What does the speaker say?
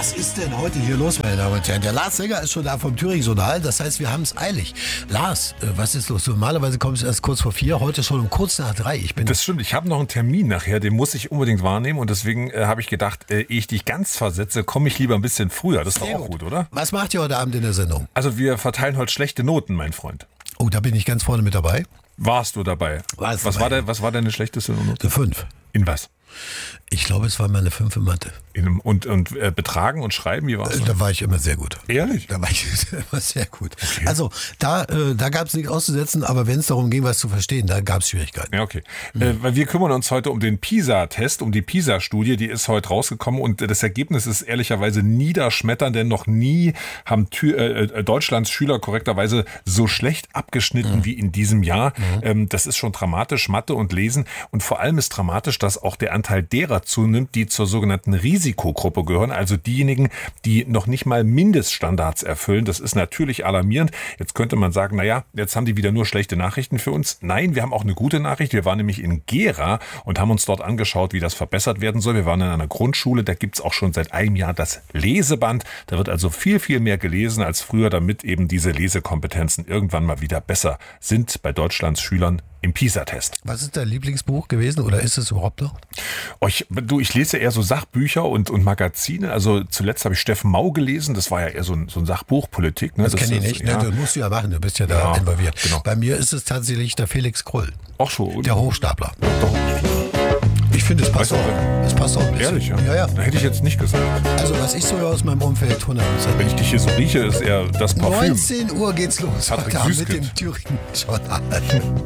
Was ist denn heute hier los, meine Damen und Herren? Der Lars Sänger ist schon da vom Thüringen-Sonal, das heißt, wir haben es eilig. Lars, was ist los? Normalerweise kommst du erst kurz vor 4, heute schon um kurz nach 3. Das stimmt, ich habe noch einen Termin nachher, den muss ich unbedingt wahrnehmen und deswegen habe ich gedacht, ehe ich dich ganz versetze, komme ich lieber ein bisschen früher. Das ist doch auch gut, oder? Was macht ihr heute Abend in der Sendung? Also wir verteilen heute schlechte Noten, mein Freund. Oh, da bin ich ganz vorne mit dabei. Warst du dabei? Was war deine schlechteste Note? Eine 5. In was? Ich glaube, es war mal eine 5 in Mathe. Und Betragen und Schreiben, wie war's? Da war ich immer sehr gut. Ehrlich? Da war ich immer sehr gut. Okay. Also, da gab es nichts auszusetzen, aber wenn es darum ging, was zu verstehen, da gab es Schwierigkeiten. Ja, okay. Weil wir kümmern uns heute um den PISA-Test, um die PISA-Studie, die ist heute rausgekommen und das Ergebnis ist ehrlicherweise niederschmetternd, denn noch nie haben Deutschlands Schüler korrekterweise so schlecht abgeschnitten wie in diesem Jahr. Das ist schon dramatisch, Mathe und Lesen und vor allem ist dramatisch, dass auch der Anteil derer zunimmt, die zur sogenannten Risikogruppe gehören, also diejenigen, die noch nicht mal Mindeststandards erfüllen. Das ist natürlich alarmierend. Jetzt könnte man sagen, naja, jetzt haben die wieder nur schlechte Nachrichten für uns. Nein, wir haben auch eine gute Nachricht. Wir waren nämlich in Gera und haben uns dort angeschaut, wie das verbessert werden soll. Wir waren in einer Grundschule, da gibt's auch schon seit einem Jahr das Leseband. Da wird also viel, viel mehr gelesen als früher, damit eben diese Lesekompetenzen irgendwann mal wieder besser sind bei Deutschlands Schülern im PISA-Test. Was ist dein Lieblingsbuch gewesen oder ist es überhaupt noch? Ich lese eher so Sachbücher und Magazine. Also zuletzt habe ich Steffen Mau gelesen. Das war ja eher so ein Sachbuch, Politik. Ne? Das kenne ich nicht. Ja. Das musst du ja machen. Du bist ja da involviert. Genau. Bei mir ist es tatsächlich der Felix Krull. Ach so. Der Hochstapler. Ich finde, es passt auch. Es passt auch ein bisschen. Ehrlich, ja? Ja. Da hätte ich jetzt nicht gesagt. Also was ich so aus meinem Umfeld 100%. Wenn ich dich hier so rieche, ist eher das Parfüm. 19 Uhr geht's los. Patrick Heute Abend mit Süßkind. dem Thüringen-Journal.